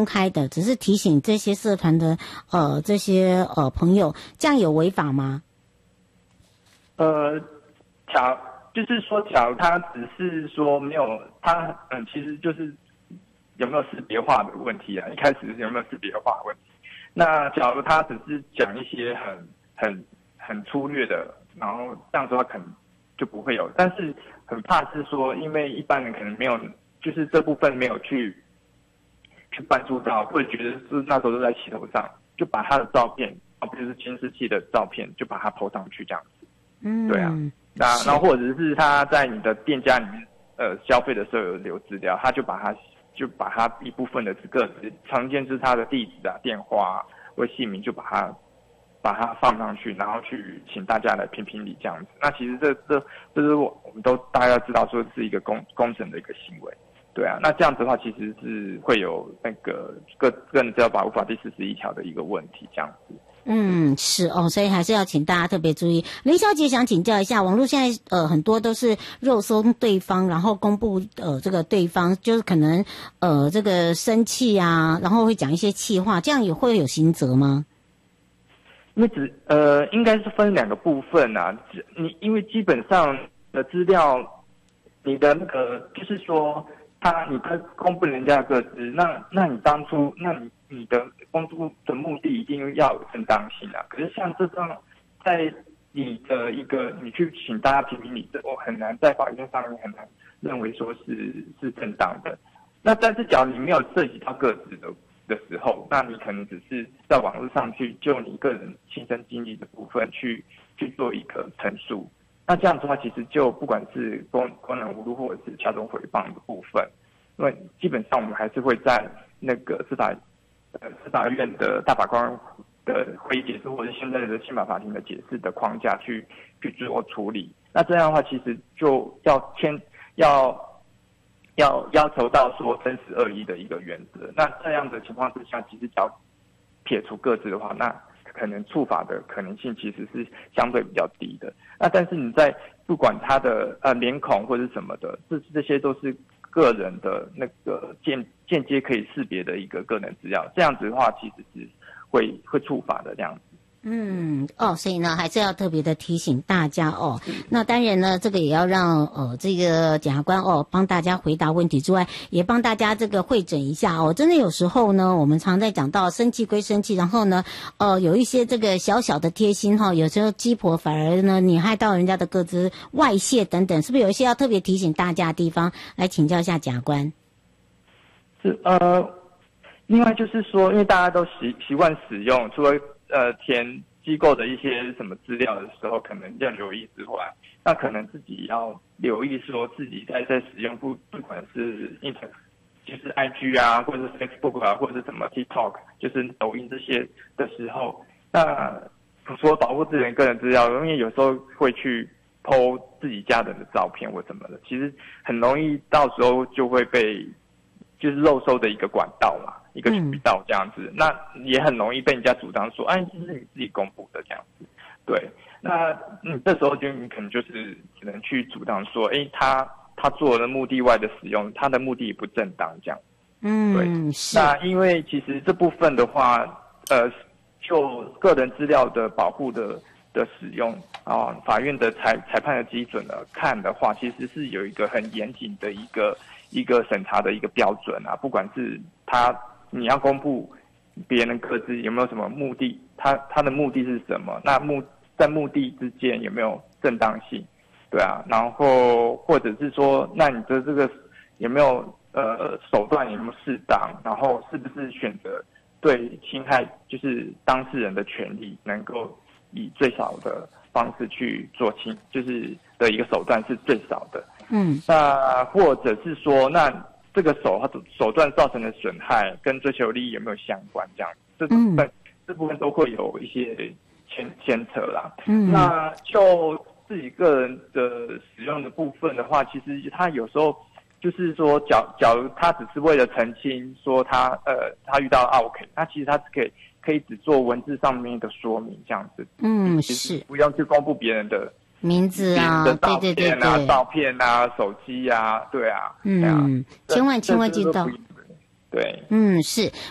公开的，只是提醒这些社团的这些朋友，这样有违法吗？ 就是说，假如他只是说没有他其实就是有没有识别化的问题啊，一开始有没有识别化的问题。那假如他只是讲一些很粗略的，然后这样子的话可能就不会有，但是很怕是说，因为一般人可能没有，就是这部分没有去关注到，或者觉得是那时候都在气头上，就把他的照片，不就是监视器的照片，就把它 po 上去这样子。对啊。然后或者是他在你的店家里面消费的时候有留资料，他就把他一部分的个资，常见是他的地址啊、电话啊、或姓名，就把它放上去，然后去请大家来评评理这样子。那其实这是我们都大家知道说是一个公正的一个行为。对啊，那这样子的话其实是会有那个个人资料保护法第41条的一个问题这样子。 是哦，所以还是要请大家特别注意。林小姐想请教一下，网络现在很多都是肉搜对方，然后公布这个对方就是可能这个生气啊，然后会讲一些气话，这样也会有刑责吗？ 因为应该是分两个部分啊。因为基本上的资料，你的那个就是说你公布人家的个资，那你当初你的公布的目的一定要有正当性啊。可是像这种在你的一个你去请大家评评理，我很难在法院上面很难认为说是正当的。那但是假如你没有涉及到个资的时候，那你可能只是在网络上去就你个人亲身经历的部分去做一个陈述。那这样子的话，其实就不管是公然侮辱或者是加重诽谤的部分，因为基本上我们还是会在那个司法院的大法官的会议解释，或者现在的宪法法庭的解释的框架去做处理。那这样的话，其实就要要求到说真实恶意的一个原则。那这样的情况之下，其实只要撇除个资的话，那可能触法的可能性其实是相对比较低的。那但是你在不管他的脸孔或者什么的，这些都是个人的那个间接可以识别的一个个人资料，这样子的话其实是会触法的这样子。 所以呢，还是要特别的提醒大家哦。那当然呢，这个也要让这个检察官帮大家回答问题之外，也帮大家这个会诊一下哦。真的有时候呢，我们常在讲到生气归生气，然后呢，有一些这个小小的贴心有时候鸡婆反而呢，你害到人家的个资外泄等等，是不是有一些要特别提醒大家的地方来请教一下检察官？ 是另外就是说，因为大家都习惯使用，除了填机构的一些什么资料的时候，可能要留意之外，那可能自己要留意说自己在使用不管是 就是 IG 啊，或者是 Facebook 啊，或者是什么 TikTok， 就是抖音这些的时候，那除了保护自己的个人资料，因为有时候会去 po 自己家人的照片或什么的，其实很容易到时候就会被就是肉搜的一个管道嘛。一个渠道这样子，那也很容易被人家主张说，这是你自己公布的这样子。对，那这时候你可能就是只能去主张说，他做了目的外的使用，他的目的也不正当这样。对，是。那因为其实这部分的话，就个人资料的保护的使用啊，法院的裁判的基准呢看的话，其实是有一个很严谨的一个审查的一个标准啊，不管是你要公布别人个资有没有什么目的，他的目的是什么？那在目的之间有没有正当性？对啊，然后或者是说，那你的这个有没有手段有没有适当？然后是不是选择对侵害就是当事人的权利，能够以最少的方式去做就是的一个手段是最少的。那或者是说，那这个手段造成的损害跟追求利益有没有相关？这样，这部分都会有一些牵扯啦。那就自己个人的使用的部分的话，其实他有时候就是说，假如他只是为了澄清说他遇到OK，那其实他可以只做文字上面的说明这样子。是不用去公布别人的名字啊，对， 照片啊，手机啊，对啊， 千万记得。 对， 是